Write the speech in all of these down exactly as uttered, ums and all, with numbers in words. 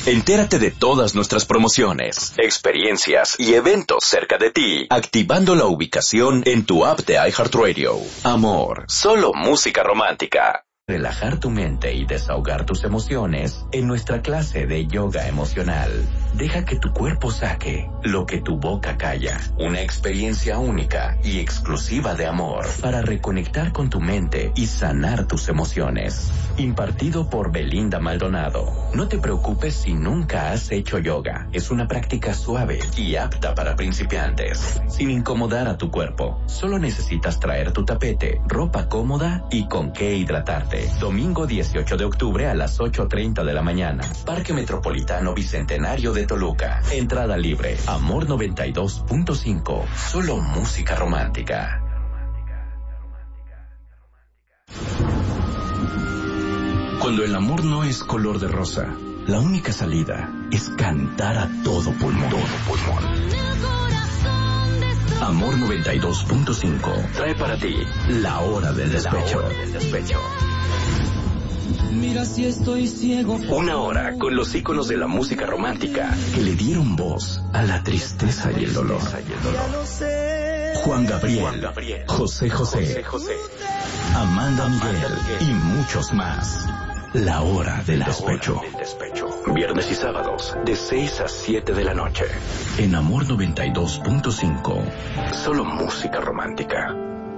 Entérate de todas nuestras promociones, experiencias y eventos cerca de ti, activando la ubicación en tu app de iHeartRadio. Amor, solo música romántica. Relajar tu mente y desahogar tus emociones en nuestra clase de yoga emocional. Deja que tu cuerpo saque lo que tu boca calla. Una experiencia única y exclusiva de amor para reconectar con tu mente y sanar tus emociones. Impartido por Belinda Maldonado. No te preocupes si nunca has hecho yoga. Es una práctica suave y apta para principiantes, sin incomodar a tu cuerpo. Solo necesitas traer tu tapete, ropa cómoda y con qué hidratarte. Domingo dieciocho de octubre a las ocho treinta de la mañana. Parque Metropolitano Bicentenario de Toluca. Entrada libre. Amor noventa y dos punto cinco. Solo música romántica. Cuando el amor no es color de rosa, la única salida es cantar a todo pulmón. Todo pulmón. Amor noventa y dos punto cinco trae para ti La Hora del Despecho. La Hora del Despecho. Mira si estoy ciego. Una hora con los íconos de la música romántica que le dieron voz a la tristeza y el dolor. Juan Gabriel, José José, Amanda Miguel y muchos más. La Hora del Despecho. Viernes y sábados de seis a siete de la noche. En Amor noventa y dos punto cinco. Solo música romántica.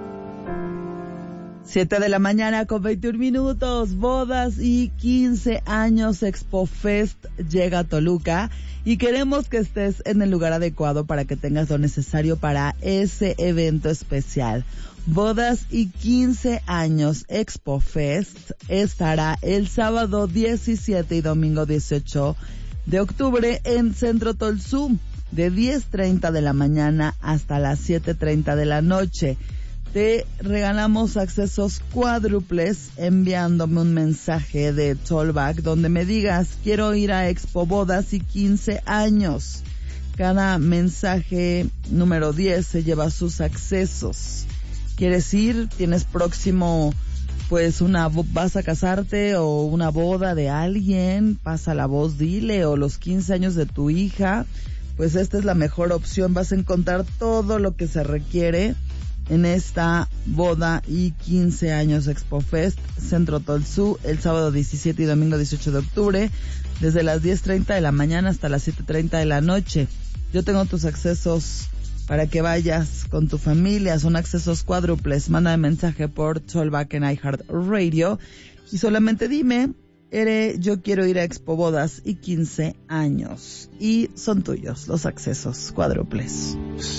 siete de la mañana con veintiún minutos, bodas y quince años. Expo Fest llega a Toluca y queremos que estés en el lugar adecuado para que tengas lo necesario para ese evento especial. Bodas y quince años. Expo Fest estará el sábado diecisiete y domingo dieciocho de octubre en Centro Tolsú, de diez treinta de la mañana hasta las siete treinta de la noche. Te regalamos accesos cuádruples enviándome un mensaje de Tollback donde me digas: quiero ir a Expo Bodas y quince años. Cada mensaje número diez se lleva sus accesos. ¿Quieres ir? ¿Tienes próximo, pues, una, vas a casarte o una boda de alguien? Pasa la voz, dile, o los quince años de tu hija. Pues esta es la mejor opción. Vas a encontrar todo lo que se requiere en esta boda y quince años. Expo Fest, Centro Tolsú, el sábado diecisiete y domingo dieciocho de octubre, desde las diez treinta de la mañana hasta las siete treinta de la noche. Yo tengo tus accesos para que vayas con tu familia. Son accesos cuádruples. Manda un mensaje por Tollback en iHeartRadio y solamente dime: Ere, yo quiero ir a Expo Bodas y quince años. Y son tuyos los accesos cuádruples.